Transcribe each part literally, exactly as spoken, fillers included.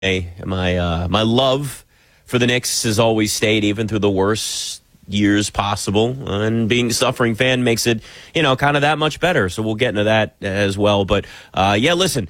Hey, my uh, my love for the Knicks has always stayed, even through the worst years possible. And being a suffering fan makes it, you know, kind of that much better. So we'll get into that as well. But uh, yeah, listen,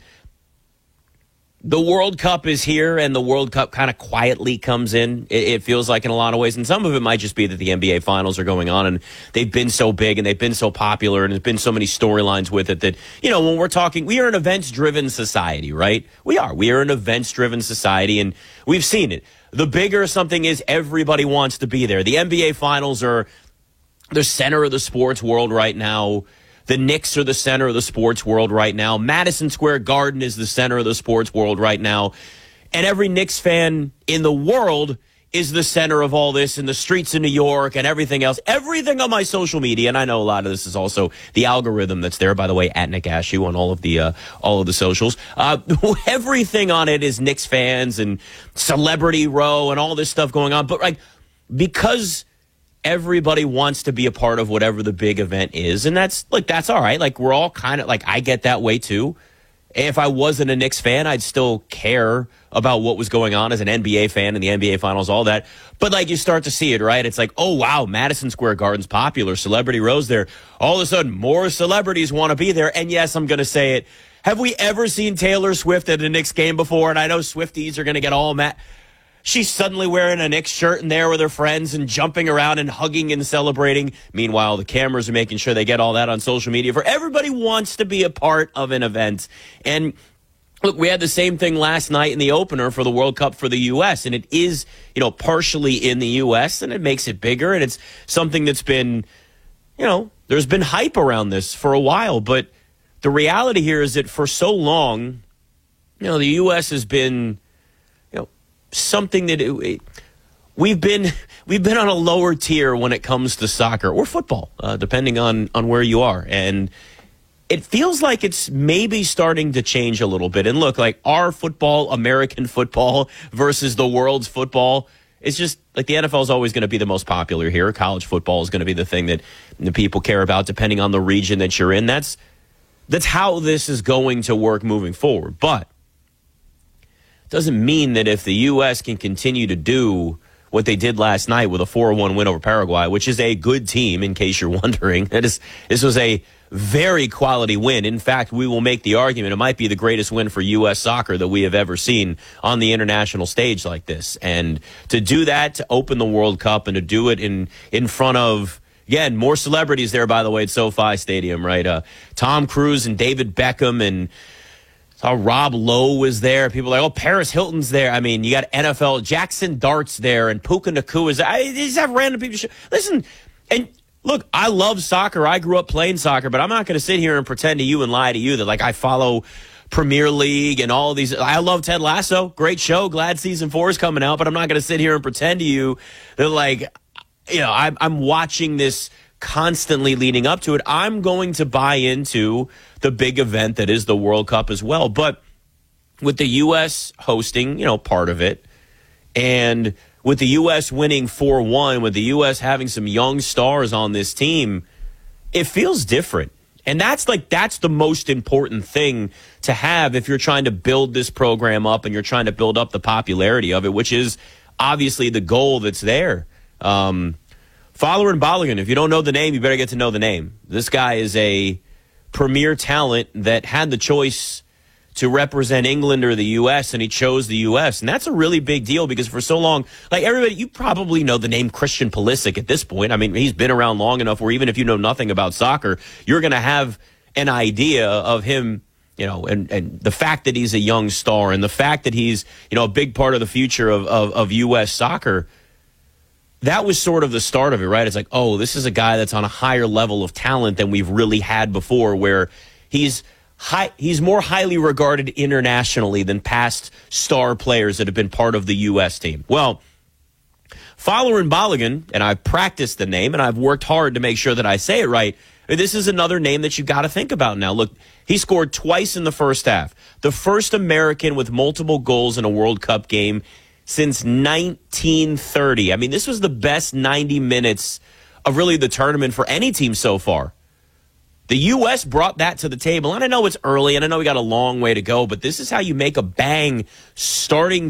the World Cup is here, and the World Cup kind of quietly comes in. It, it feels like in a lot of ways, and some of it might just be that the N B A Finals are going on, and they've been so big, and they've been so popular, and there's been so many storylines with it that, you know, when we're talking, we are an events-driven society, right? We are. We are an events-driven society, and we've seen it. The bigger something is, everybody wants to be there. The N B A Finals are the center of the sports world right now. The Knicks are the center of the sports world right now. Madison Square Garden is the center of the sports world right now. And every Knicks fan in the world is the center of all this, in the streets of New York and everything else. Everything on my social media, and I know a lot of this is also the algorithm that's there, by the way, at Nick Ashew on all of the uh, all of the socials. Uh, everything on it is Knicks fans and Celebrity Row and all this stuff going on. But like, because everybody wants to be a part of whatever the big event is, and that's like that's all right. Like, we're all kind of like, I get that way too. If I wasn't a Knicks fan, I'd still care about what was going on as an N B A fan in the N B A Finals, all that. But like, you start to see it, right? It's like, oh wow, Madison Square Garden's popular, Celebrity Row's there. All of a sudden, more celebrities want to be there. And yes, I'm going to say it. Have we ever seen Taylor Swift at a Knicks game before? And I know Swifties are going to get all mad. She's suddenly wearing a Knicks shirt and there with her friends and jumping around and hugging and celebrating. Meanwhile, the cameras are making sure they get all that on social media. For everybody wants to be a part of an event. And look, we had the same thing last night in the opener for the World Cup for the U S. And it is, you know, partially in the U S, and it makes it bigger. And it's something that's been, you know, there's been hype around this for a while. But the reality here is that for so long, you know, the U S has been something that it, we've been we've been on a lower tier when it comes to soccer or football, uh, depending on on where you are. And it feels like it's maybe starting to change a little bit. And look, like, our football, American football versus the world's football, it's just like the N F L is always going to be the most popular here. College football is going to be the thing that the people care about, depending on the region that you're in. That's that's how this is going to work moving forward. But doesn't mean that if the U S can continue to do what they did last night with a four one win over Paraguay, which is a good team, in case you're wondering, that is, this was a very quality win. In fact, we will make the argument it might be the greatest win for U S soccer that we have ever seen on the international stage like this. And to do that, to open the World Cup, and to do it in, in front of, again, more celebrities there, by the way, at SoFi Stadium, right? Uh, Tom Cruise and David Beckham, and Uh, Rob Lowe was there. People are like, oh, Paris Hilton's there. I mean, you got N F L, Jackson Dart's there, and Puka Nacua is there. I just have random people. Listen, and look, I love soccer. I grew up playing soccer, but I'm not going to sit here and pretend to you and lie to you that, like, I follow Premier League and all these. I love Ted Lasso. Great show. Glad season four is coming out, but I'm not going to sit here and pretend to you that, like, you know, I'm, I'm watching this constantly leading up to it. I'm going to buy into the big event that is the World Cup as well. But with the U S hosting, you know, part of it, and with the U S winning four one, with the U S having some young stars on this team, it feels different. And that's like, that's the most important thing to have if you're trying to build this program up and you're trying to build up the popularity of it, which is obviously the goal that's there. Um, Fowler and Balogun, if you don't know the name, you better get to know the name. This guy is a premier talent that had the choice to represent England or the U S, and he chose the U S. And that's a really big deal, because for so long, like, everybody, you probably know the name Christian Pulisic at this point. I mean, he's been around long enough where even if you know nothing about soccer, you're going to have an idea of him, you know, and, and the fact that he's a young star, and the fact that he's, you know, a big part of the future of, of, of U S soccer. That was sort of the start of it, right? It's like, oh, this is a guy that's on a higher level of talent than we've really had before, where he's high, he's more highly regarded internationally than past star players that have been part of the U S team. Well, Fowler and Balogun, and I've practiced the name, and I've worked hard to make sure that I say it right. This is another name that you got to think about now. Look, he scored twice in the first half. The first American with multiple goals in a World Cup game since nineteen thirty. I mean, this was the best ninety minutes of really the tournament for any team so far. The U S brought that to the table, and I know it's early, and I know we got a long way to go, but this is how you make a bang starting